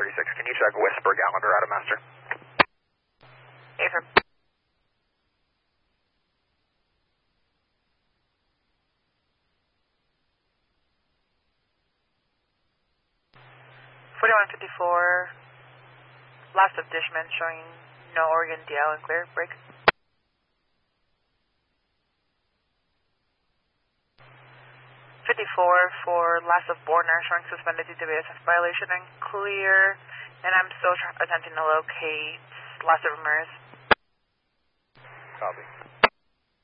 36. Can you check Whisper Gallant Dorado Master? Affirm. 4154, last of Dishman showing no Oregon DL and clear, break. 54 for last of Borner showing suspended DWSF violation and clear, and I'm still attempting to locate last of Ramirez. Copy.